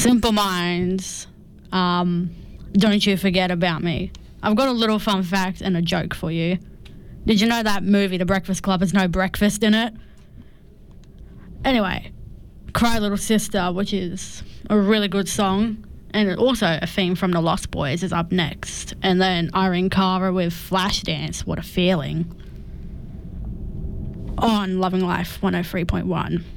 Simple Minds, Don't You Forget About Me. I've got a little fun fact and a joke for you. Did you know that movie, The Breakfast Club, has no breakfast in it? Anyway, Cry Little Sister, which is a really good song, and also a theme from The Lost Boys, is up next. And then Irene Cara with Flashdance, What a Feeling, on Loving Life 103.1.